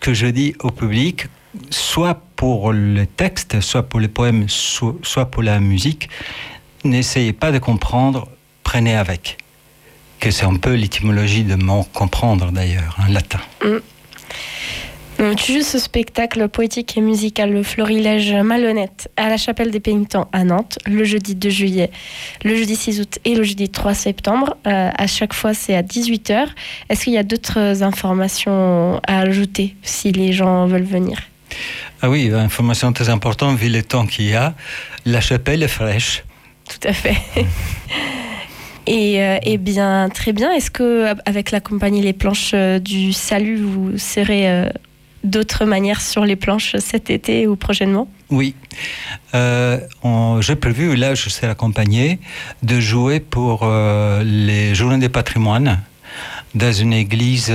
que je dis au public, soit pour le texte, soit pour les poèmes, soit pour la musique, n'essayez pas de comprendre, prenez avec. Que c'est un peu l'étymologie de mon comprendre d'ailleurs, en latin. Donc, tu joues ce spectacle poétique et musical Le Florilège Malhonnête à la Chapelle des Pénitents à Nantes le jeudi 2 juillet, le jeudi 6 août et le jeudi 3 septembre. À chaque fois, c'est à 18h. Est-ce qu'il y a d'autres informations à ajouter si les gens veulent venir ? Ah oui, information très importante, vu le temps qu'il y a. La chapelle est fraîche. Tout à fait. Et bien, très bien. Est-ce qu'avec la compagnie Les Planches du Salut, vous serez d'autres manières sur les planches cet été ou prochainement ? Oui. J'ai prévu, là je serai accompagné, de jouer pour les Journées des patrimoines dans une église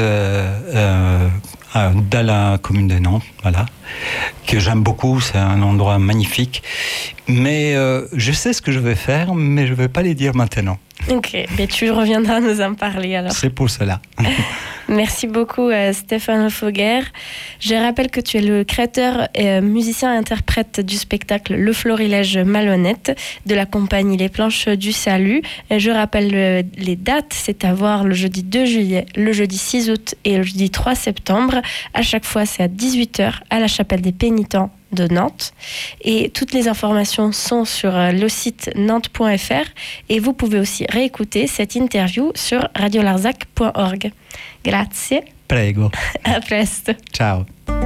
dans la commune de Nantes, voilà, que j'aime beaucoup, c'est un endroit magnifique. Mais je sais ce que je vais faire, mais je ne vais pas les dire maintenant. Ok, mais tu reviendras nous en parler alors. C'est pour cela. Merci beaucoup Stéphane Foguer. Je rappelle que tu es le créateur et musicien et interprète du spectacle Le Florilège Malhonnête de la compagnie Les Planches du Salut. Je rappelle les dates, c'est à voir le jeudi 2 juillet, le jeudi 6 août et le jeudi 3 septembre. À chaque fois, c'est à 18h à la Chapelle des Pénitents de Nantes. Et toutes les informations sont sur le site nantes.fr et vous pouvez aussi réécouter cette interview sur radiolarzac.org. Grazie. Prego. A presto. Ciao.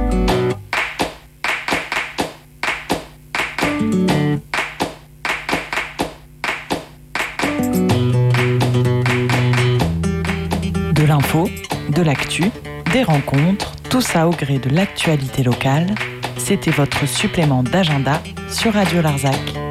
De l'info, de l'actu, des rencontres, tout ça au gré de l'actualité locale. C'était votre supplément d'agenda sur Radio Larzac.